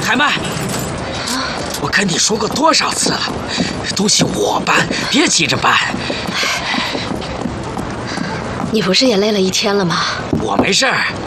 海曼，我跟你说过多少次了，东西我搬，别急着搬。 你不是也累了一天了吗？ 我没事儿，